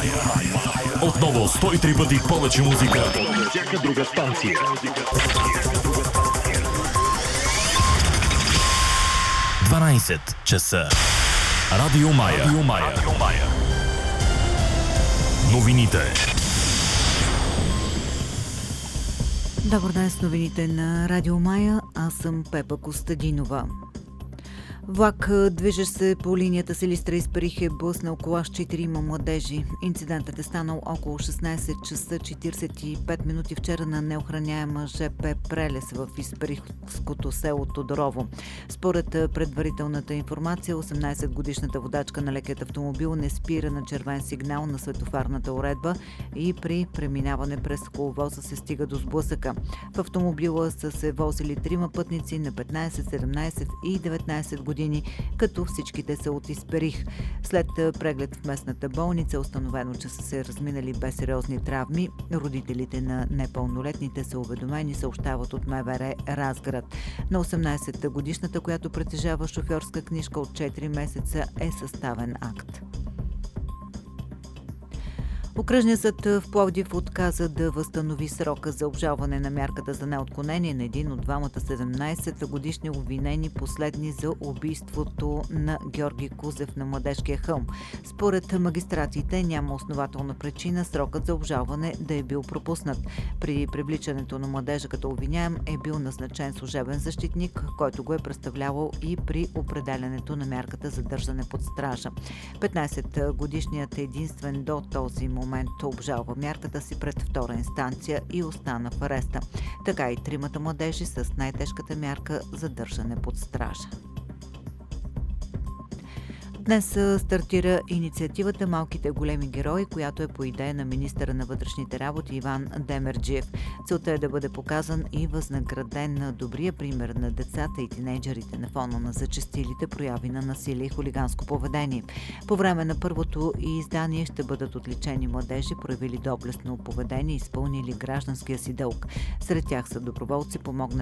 Отново 103 пъти повече музика. Всяка друга станция. 12 часа. Радио Мая. Новините. Добър ден с новините на Радио Мая. Аз съм Пепа Костадинова. Влак, движещ се по линията Силистра Исперих, е блъснал кола с 4 младежи. Инцидентът е станал около 16 часа 45 минути вчера на неохраняема ЖП Прелес в Исперихското село Тодорово. Според предварителната информация, 18-годишната водачка на лекият автомобил не спира на червен сигнал на светофарната уредба и при преминаване през коловоза се стига до сблъсъка. В автомобила са се возили 3 пътници на 15, 17 и 19 години, като всичките са от Исперих. След преглед в местната болница е установено, че са се разминали без сериозни травми. Родителите на непълнолетните са уведомени, съобщават от МВР Разград. На 18-годишната, която притежава шофьорска книжка от 4 месеца, е съставен акт. Окръжният съд в Пловдив отказа да възстанови срока за обжалване на мярката за неотклонение на един от двамата 17-годишни обвинени последни за убийството на Георги Кузев на Младежкия хълм. Според магистратите няма основателна причина срокът за обжалване да е бил пропуснат. При привличането на младежа като обвиняем е бил назначен служебен защитник, който го е представлявал и при определянето на мярката за държане под стража. 15-годишният е единствен до този момент обжалва мярката си пред втора инстанция и остана в ареста. Така и 3 младежи с най-тежката мярка за държане под стража. Днес стартира инициативата "Малките големи герои", която е по идея на министъра на вътрешните работи Иван Демерджиев. Целта е да бъде показан и възнаграден на добрия пример на децата и тинейджерите на фона на зачестилите прояви на насилие и хулиганско поведение. По време на първото издание ще бъдат отличени младежи, проявили доблестно поведение и изпълнили гражданския си дълг. Сред тях са доброволци, помогнали